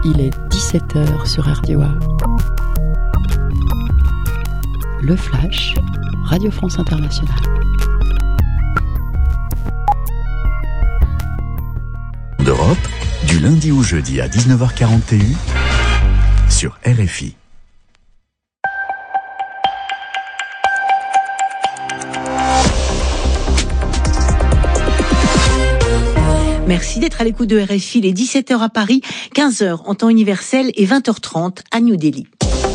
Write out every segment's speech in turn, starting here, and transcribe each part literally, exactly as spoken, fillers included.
Il est dix-sept heures sur R D O A. Le Flash, Radio France Internationale. D'Europe, du lundi au jeudi à dix-neuf heures quarante et un sur R F I. Merci d'être à l'écoute de R F I, les dix-sept heures à Paris, quinze heures en temps universel et vingt heures trente à New Delhi.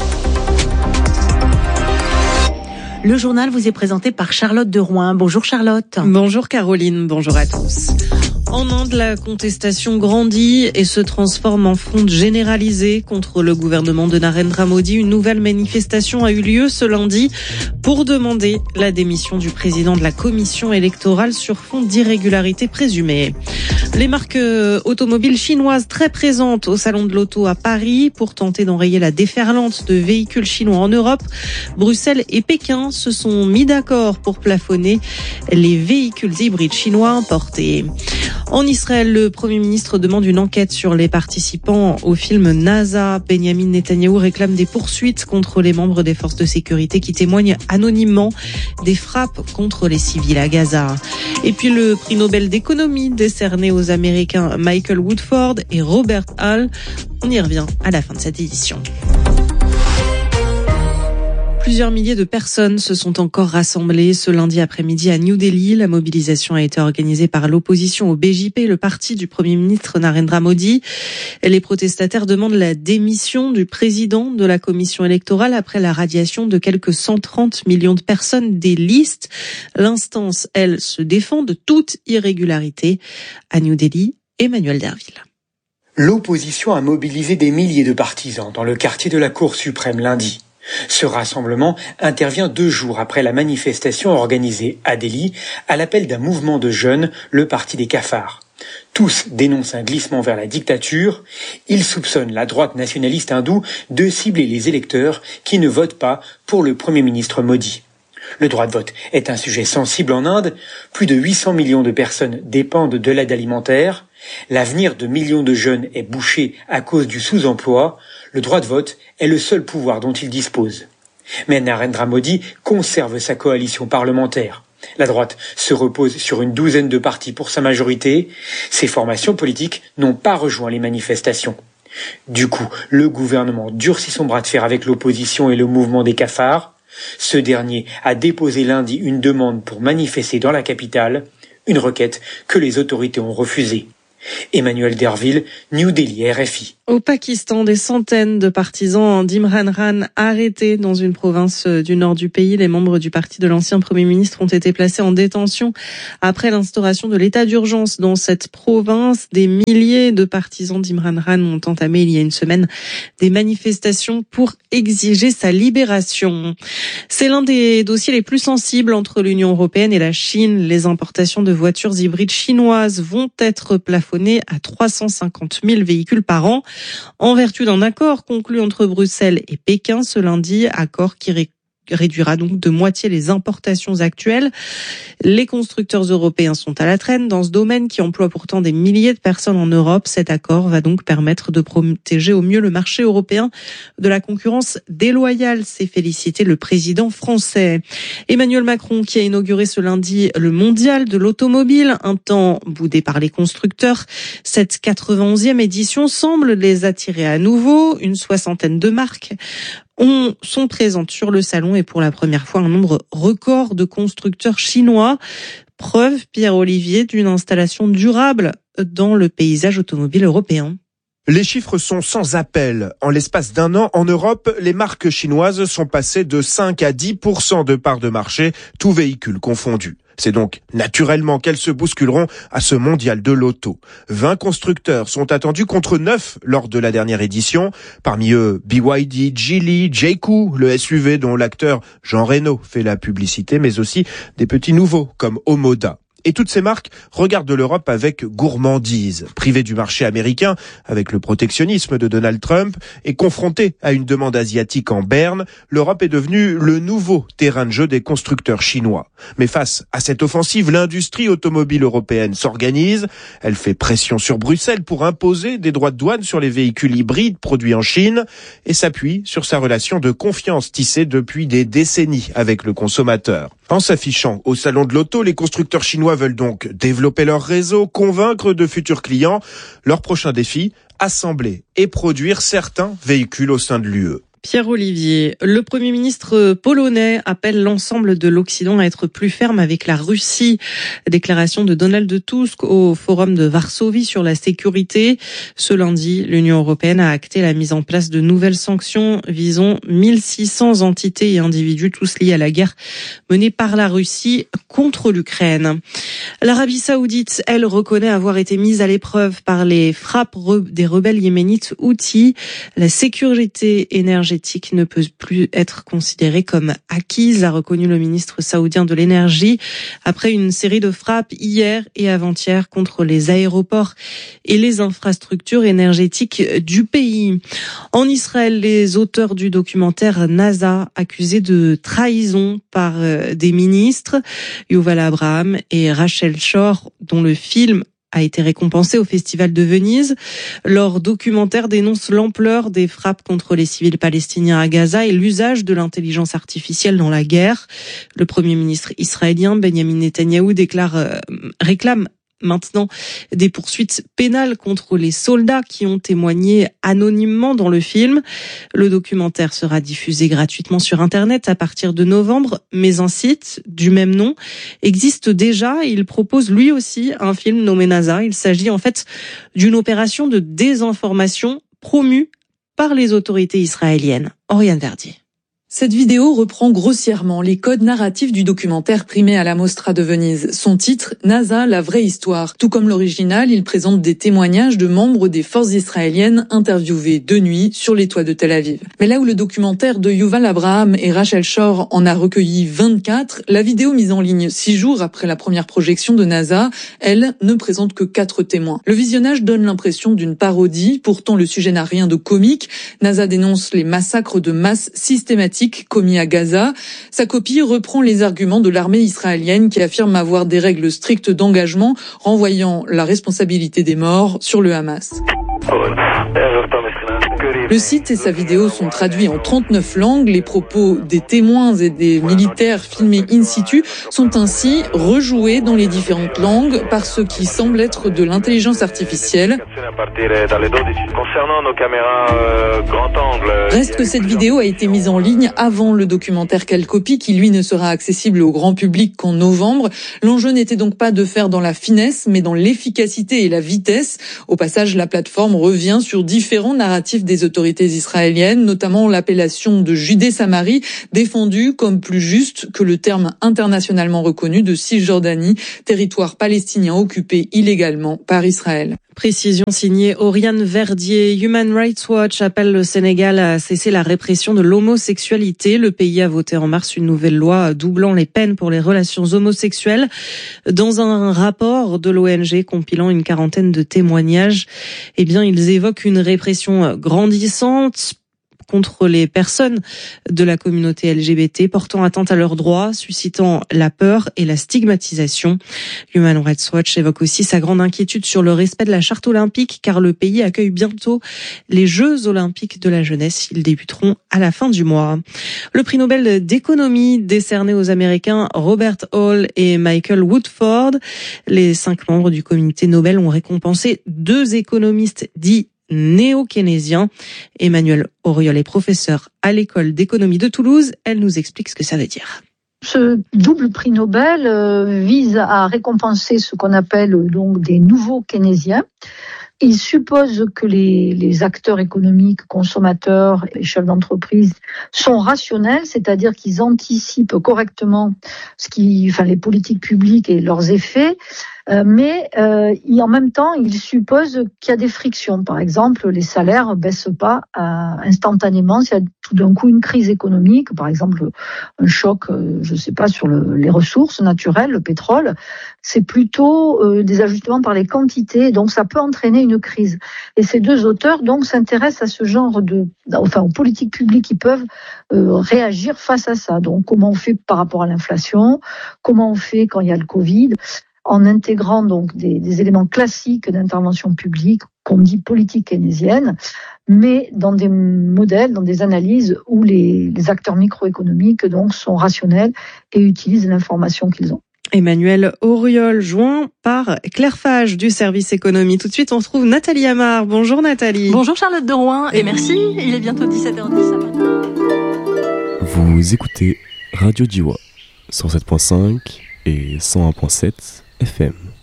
Le journal vous est présenté par Charlotte de Rouen. Bonjour Charlotte. Bonjour Caroline, bonjour à tous. En Inde, la contestation grandit et se transforme en fronde généralisée contre le gouvernement de Narendra Modi. Une nouvelle manifestation a eu lieu ce lundi pour demander la démission du président de la commission électorale sur fond d'irrégularités présumées. Les marques automobiles chinoises très présentes au salon de l'auto à Paris pour tenter d'enrayer la déferlante de véhicules chinois en Europe. Bruxelles et Pékin se sont mis d'accord pour plafonner les véhicules hybrides chinois importés. En Israël, le Premier ministre demande une enquête sur les participants au film NASA. Benjamin Netanyahou réclame des poursuites contre les membres des forces de sécurité qui témoignent anonymement des frappes contre les civils à Gaza. Et puis le prix Nobel d'économie décerné aux Américains Michael Woodford et Robert Hall. On y revient à la fin de cette édition. Plusieurs milliers de personnes se sont encore rassemblées ce lundi après-midi à New Delhi. La mobilisation a été organisée par l'opposition au B J P, le parti du Premier ministre Narendra Modi. Les protestataires demandent la démission du président de la commission électorale après la radiation de quelques cent trente millions de personnes des listes. L'instance, elle, se défend de toute irrégularité. À New Delhi, Emmanuel Derville. L'opposition a mobilisé des milliers de partisans dans le quartier de la Cour suprême lundi. Ce rassemblement intervient deux jours après la manifestation organisée à Delhi à l'appel d'un mouvement de jeunes, le Parti des cafards. Tous dénoncent un glissement vers la dictature. Ils soupçonnent la droite nationaliste hindoue de cibler les électeurs qui ne votent pas pour le Premier ministre Modi. Le droit de vote est un sujet sensible en Inde. Plus de huit cents millions de personnes dépendent de l'aide alimentaire. L'avenir de millions de jeunes est bouché à cause du sous-emploi. Le droit de vote est le seul pouvoir dont il dispose. Mais Narendra Modi conserve sa coalition parlementaire. La droite se repose sur une douzaine de partis pour sa majorité. Ces formations politiques n'ont pas rejoint les manifestations. Du coup, le gouvernement durcit son bras de fer avec l'opposition et le mouvement des cafards. Ce dernier a déposé lundi une demande pour manifester dans la capitale, une requête que les autorités ont refusée. Emmanuel Derville, New Delhi, R F I. Au Pakistan, des centaines de partisans d'Imran Khan arrêtés dans une province du nord du pays. Les membres du parti de l'ancien Premier ministre ont été placés en détention après l'instauration de l'état d'urgence dans cette province. Des milliers de partisans d'Imran Khan ont entamé il y a une semaine des manifestations pour exiger sa libération. C'est l'un des dossiers les plus sensibles entre l'Union européenne et la Chine. Les importations de voitures hybrides chinoises vont être plafonnées à trois cent cinquante mille véhicules par an. En vertu d'un accord conclu entre Bruxelles et Pékin ce lundi, accord qui ré- réduira donc de moitié les importations actuelles. Les constructeurs européens sont à la traîne dans ce domaine qui emploie pourtant des milliers de personnes en Europe. Cet accord va donc permettre de protéger au mieux le marché européen de la concurrence déloyale, s'est félicité le président français. Emmanuel Macron qui a inauguré ce lundi le mondial de l'automobile, un temps boudé par les constructeurs. Cette quatre-vingt-onzième édition semble les attirer à nouveau. Une soixantaine de marques On, sont présentes sur le salon et pour la première fois un nombre record de constructeurs chinois. Preuve, Pierre-Olivier, d'une installation durable dans le paysage automobile européen. Les chiffres sont sans appel. En l'espace d'un an, en Europe, les marques chinoises sont passées de cinq à dix pour cent de part de marché, tous véhicules confondus. C'est donc naturellement qu'elles se bousculeront à ce mondial de l'auto. vingt constructeurs sont attendus contre neuf lors de la dernière édition. Parmi eux, B Y D, Geely, J Q, le S U V dont l'acteur Jean Reno fait la publicité, mais aussi des petits nouveaux comme Omoda. Et toutes ces marques regardent l'Europe avec gourmandise. Privée du marché américain, avec le protectionnisme de Donald Trump, et confrontée à une demande asiatique en berne, l'Europe est devenue le nouveau terrain de jeu des constructeurs chinois. Mais face à cette offensive, l'industrie automobile européenne s'organise. Elle fait pression sur Bruxelles pour imposer des droits de douane sur les véhicules hybrides produits en Chine et s'appuie sur sa relation de confiance tissée depuis des décennies avec le consommateur. En s'affichant au salon de l'auto, les constructeurs chinois veulent donc développer leur réseau, convaincre de futurs clients. Leur prochain défi, assembler et produire certains véhicules au sein de l'U E. Pierre-Olivier, le Premier ministre polonais appelle l'ensemble de l'Occident à être plus ferme avec la Russie. Déclaration de Donald Tusk au Forum de Varsovie sur la sécurité. Ce lundi, l'Union européenne a acté la mise en place de nouvelles sanctions visant mille six cents entités et individus, tous liés à la guerre menée par la Russie contre l'Ukraine. L'Arabie saoudite, elle, reconnaît avoir été mise à l'épreuve par les frappes des rebelles yéménites Houthis. La sécurité énergétique ne peut plus être considérée comme acquise, a reconnu le ministre saoudien de l'énergie, après une série de frappes hier et avant-hier contre les aéroports et les infrastructures énergétiques du pays. En Israël, les auteurs du documentaire NASA, accusés de trahison par des ministres, Yuval Abraham et Rachel Shor, dont le film a été récompensé au Festival de Venise. Leur documentaire dénonce l'ampleur des frappes contre les civils palestiniens à Gaza et l'usage de l'intelligence artificielle dans la guerre. Le Premier ministre israélien Benjamin Netanyahou déclare, euh, réclame maintenant des poursuites pénales contre les soldats qui ont témoigné anonymement dans le film. Le documentaire sera diffusé gratuitement sur Internet à partir de novembre, mais un site du même nom existe déjà et il propose lui aussi un film nommé NASA. Il s'agit en fait d'une opération de désinformation promue par les autorités israéliennes. Oriane Verdier. Cette vidéo reprend grossièrement les codes narratifs du documentaire primé à la Mostra de Venise. Son titre, NASA, la vraie histoire. Tout comme l'original, il présente des témoignages de membres des forces israéliennes interviewés de nuit sur les toits de Tel Aviv. Mais là où le documentaire de Yuval Abraham et Rachel Shor en a recueilli vingt-quatre, la vidéo mise en ligne six jours après la première projection de NASA, elle, ne présente que quatre témoins. Le visionnage donne l'impression d'une parodie, pourtant le sujet n'a rien de comique. NASA dénonce les massacres de masse systématiques commis à Gaza. Sa copie reprend les arguments de l'armée israélienne qui affirme avoir des règles strictes d'engagement, renvoyant la responsabilité des morts sur le Hamas. Le site et sa vidéo sont traduits en trente-neuf langues. Les propos des témoins et des militaires filmés in situ sont ainsi rejoués dans les différentes langues par ce qui semble être de l'intelligence artificielle. Reste que cette vidéo a été mise en ligne avant le documentaire qu'elle copie, qui lui ne sera accessible au grand public qu'en novembre. L'enjeu n'était donc pas de faire dans la finesse, mais dans l'efficacité et la vitesse. Au passage, la plateforme revient sur différents narratifs des autorités israéliennes, notamment l'appellation de Judée-Samarie, défendue comme plus juste que le terme internationalement reconnu de Cisjordanie, territoire palestinien occupé illégalement par Israël. Précision signée Oriane Verdier. Human Rights Watch appelle le Sénégal à cesser la répression de l'homosexualité. Le pays a voté en mars une nouvelle loi doublant les peines pour les relations homosexuelles. Dans un rapport de l'O N G compilant une quarantaine de témoignages, eh bien, ils évoquent une répression grandissante contre les personnes de la communauté L G B T, portant atteinte à leurs droits, suscitant la peur et la stigmatisation. Human Rights Watch évoque aussi sa grande inquiétude sur le respect de la charte olympique, car le pays accueille bientôt les Jeux olympiques de la jeunesse. Ils débuteront à la fin du mois. Le prix Nobel d'économie décerné aux Américains Robert Hall et Michael Woodford. Les cinq membres du comité Nobel ont récompensé deux économistes dits néo-keynésien. Emmanuelle Auriol est professeure à l'école d'économie de Toulouse. Elle nous explique ce que ça veut dire. Ce double prix Nobel euh, vise à récompenser ce qu'on appelle euh, donc des nouveaux keynésiens. Il suppose que les, les acteurs économiques, consommateurs et chefs d'entreprise sont rationnels, c'est-à-dire qu'ils anticipent correctement ce qui, enfin, les politiques publiques et leurs effets. Euh, mais euh, il, en même temps, il suppose qu'il y a des frictions. Par exemple, les salaires ne baissent pas euh, instantanément s'il y a tout d'un coup une crise économique, par exemple un choc, euh, je ne sais pas, sur le, les ressources naturelles, le pétrole. C'est plutôt euh, des ajustements par les quantités, donc ça peut entraîner une crise. Et ces deux auteurs donc s'intéressent à ce genre de, enfin aux politiques publiques qui peuvent euh, réagir face à ça. Donc comment on fait par rapport à l'inflation, comment on fait quand il y a le Covid, en intégrant donc des, des éléments classiques d'intervention publique qu'on dit politique keynésienne, mais dans des modèles, dans des analyses où les, les acteurs microéconomiques donc sont rationnels et utilisent l'information qu'ils ont. Emmanuel Auriol, joint par Claire Fage du service économie. Tout de suite, on retrouve Nathalie Amar. Bonjour Nathalie. Bonjour Charlotte de Rouen et merci. Il est bientôt dix-sept heures dix. Vous écoutez Radio Djiwa, cent sept virgule cinq et cent un virgule sept F M.